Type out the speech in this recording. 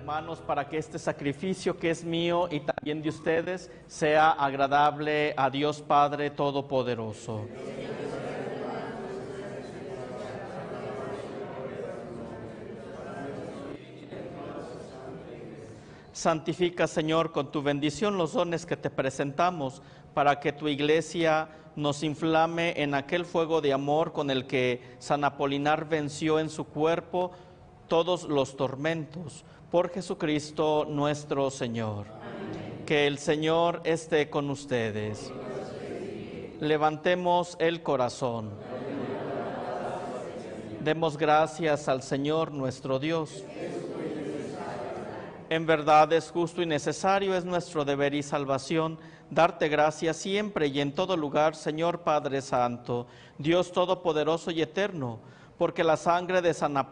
Hermanos, para que este sacrificio que es mío y también de ustedes sea agradable a Dios Padre Todopoderoso. Santifica, Señor, con tu bendición los dones que te presentamos, para que tu iglesia nos inflame en aquel fuego de amor con el que San Apolinar venció en su cuerpo todos los tormentos. Por Jesucristo nuestro Señor. Amén. Que el Señor esté con ustedes. Levantemos el corazón. Demos gracias al Señor nuestro Dios. En verdad es justo y necesario, es nuestro deber y salvación, darte gracias siempre y en todo lugar, Señor Padre Santo, Dios Todopoderoso y Eterno, porque la sangre de San